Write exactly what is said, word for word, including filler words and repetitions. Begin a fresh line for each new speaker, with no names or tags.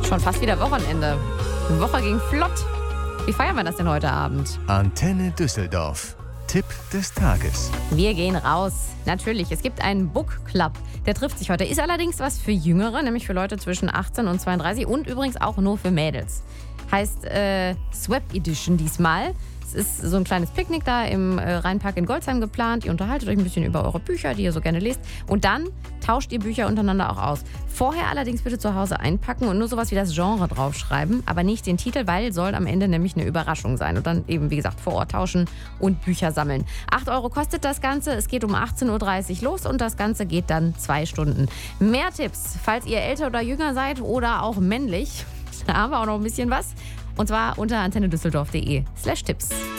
Schon fast wieder Wochenende. Die Woche ging flott. Wie feiern wir das denn heute Abend?
Antenne Düsseldorf. Tipp des Tages.
Wir gehen raus. Natürlich, es gibt einen Book Club. Der trifft sich heute. Ist allerdings was für Jüngere, nämlich für Leute zwischen achtzehn und zweiunddreißig und übrigens auch nur für Mädels. Heißt äh, Swap Edition diesmal. Es ist so ein kleines Picknick da im äh, Rheinpark in Goldsheim geplant. Ihr unterhaltet euch ein bisschen über eure Bücher, die ihr so gerne lest. Und dann tauscht ihr Bücher untereinander auch aus. Vorher allerdings bitte zu Hause einpacken und nur sowas wie das Genre draufschreiben, aber nicht den Titel, weil soll am Ende nämlich eine Überraschung sein. Und dann eben, wie gesagt, vor Ort tauschen und Bücher sammeln. acht Euro kostet das Ganze. Es geht um achtzehn Uhr dreißig los und das Ganze geht dann zwei Stunden. Mehr Tipps, falls ihr älter oder jünger seid oder auch männlich. Da haben wir auch noch ein bisschen was. Und zwar unter antennedüsseldorf punkt de slash Tipps.